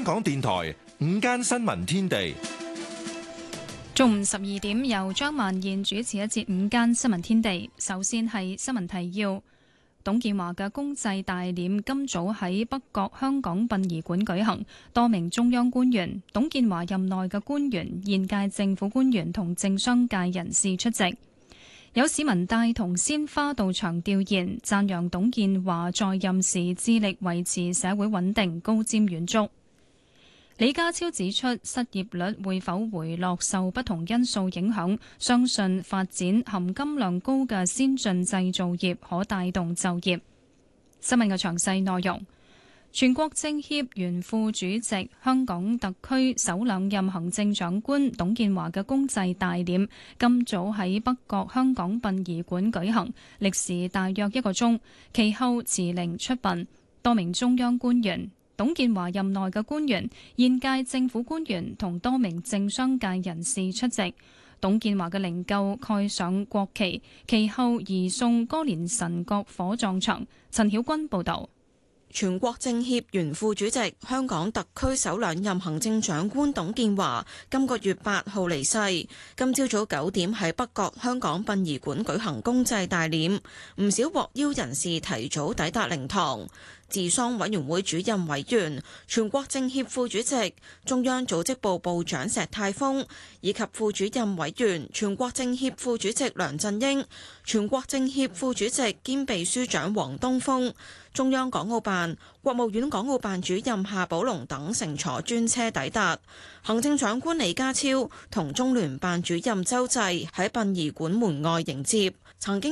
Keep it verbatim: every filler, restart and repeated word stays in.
香港電台午間新聞天地， 中午十二點由張曼燕主持一節午間新聞天地。首先係新聞提要：董建華嘅公祭大殮今早喺北角香港殯儀館舉行，多名中央官員、董建華任內嘅官員、現屆政府官員同政商界人士出席。有市民帶同鮮花到場吊唁，讚揚董建華在任時致力維持社會穩定，高瞻遠矚。李家超指出，失業率會否回落受不同因素影響，相信發展含金量高嘅先進製造業可帶動就業。新聞嘅詳細內容。全國政協原副主席、香港特區首兩任行政長官董建華嘅公祭大殮今早喺北角香港殯儀館舉行，歷時大約一個鐘，其後辭靈出殯。多名中央官員、董建華任內嘅官員、現屆政府官員同多名政商界人士出席。董建華嘅靈柩蓋上國旗，其後移送歌連臣角火葬場。陳曉君報導。 全國政協原副主席、香港特區首兩任行政長官董建華今個月八號離世，今朝早九點喺北角香港殯儀館舉行公祭大殮，唔少獲邀人士提早抵達靈堂。治喪委員會主任委員、全國政協副主席、中央組織部部長石泰峰以及副主任委員、全國政協副主席梁振英、全國政協副主席兼秘書長王東峰、中央港澳辦、國務院港澳辦主任夏寶龍等乘坐專車抵達。行政長官李家超同中聯辦主任周濟喺殯儀館門外迎接。曾經